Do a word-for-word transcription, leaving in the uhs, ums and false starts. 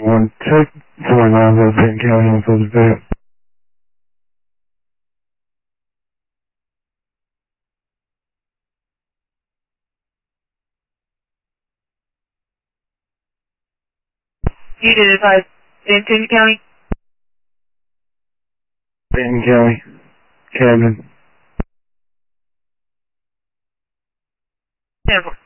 one, check four nine zero Benton County on subject date. You did advise Benton County? Benton County, Camden. Never.